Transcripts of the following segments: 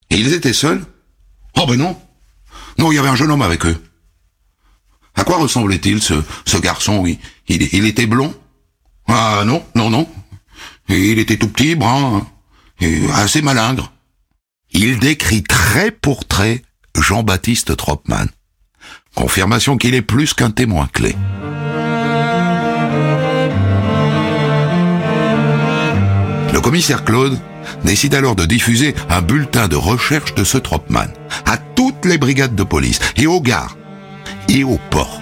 Et ils étaient seuls? Oh ben non. Non, il y avait un jeune homme avec eux. À quoi ressemblait-il, ce garçon? Il était blond? Ah non, non, non. Et il était tout petit, brun, et assez malingre. Il décrit trait pour trait Jean-Baptiste Tropman. Confirmation qu'il est plus qu'un témoin clé. Le commissaire Claude décide alors de diffuser un bulletin de recherche de ce Tropman à toutes les brigades de police et aux gares et aux ports.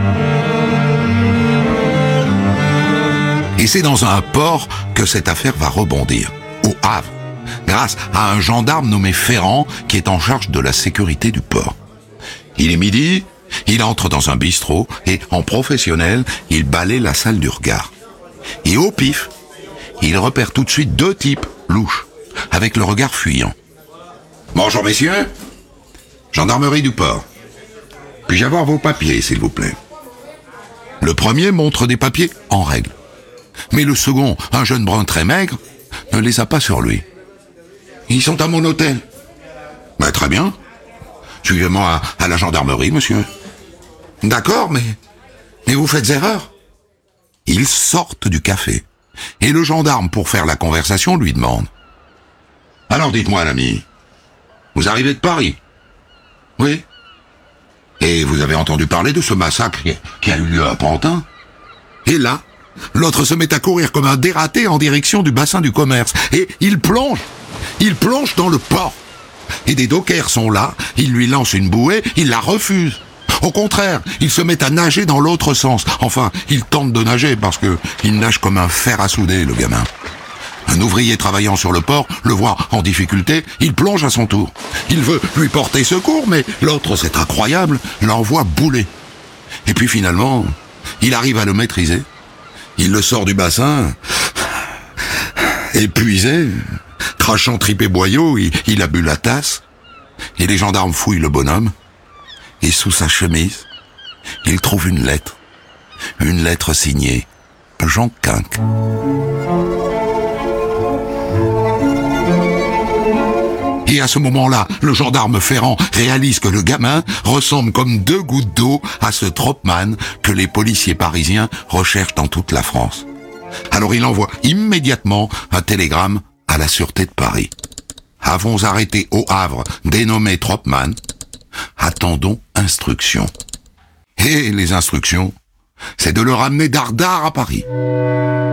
Et c'est dans un port que cette affaire va rebondir, au Havre, grâce à un gendarme nommé Ferrand qui est en charge de la sécurité du port. Il est midi, il entre dans un bistrot et, en professionnel, il balaie la salle du regard. Et au pif, il repère tout de suite deux types louches, avec le regard fuyant. « Bonjour messieurs, gendarmerie du port. Puis-je avoir vos papiers, s'il vous plaît ?» Le premier montre des papiers en règle. Mais le second, un jeune brun très maigre, ne les a pas sur lui. « Ils sont à mon hôtel. »« Ben, très bien. Suivez-moi à la gendarmerie, monsieur. »« D'accord, mais vous faites erreur. » Ils sortent du café. Et le gendarme, pour faire la conversation, lui demande. « Alors dites-moi, l'ami, vous arrivez de Paris? »« Oui. »« Et vous avez entendu parler de ce massacre qui a eu lieu à Pantin ?» Et là, l'autre se met à courir comme un dératé en direction du bassin du commerce. Et il plonge dans le port. Et des dockers sont là, ils lui lancent une bouée, il la refuse. Au contraire, il se met à nager dans l'autre sens. Enfin, il tente de nager parce que il nage comme un fer à souder, le gamin. Un ouvrier travaillant sur le port le voit en difficulté, il plonge à son tour. Il veut lui porter secours, mais l'autre, c'est incroyable, l'envoie bouler. Et puis finalement, il arrive à le maîtriser. Il le sort du bassin, épuisé, crachant tripes et boyaux, il a bu la tasse, et les gendarmes fouillent le bonhomme, et sous sa chemise, ils trouvent une lettre signée Jean Quinque. Et à ce moment-là, le gendarme Ferrand réalise que le gamin ressemble comme deux gouttes d'eau à ce Tropman que les policiers parisiens recherchent dans toute la France. Alors il envoie immédiatement un télégramme à la Sûreté de Paris. Avons arrêté au Havre dénommé Tropman. Attendons instruction. Et les instructions, c'est de le ramener dardard à Paris.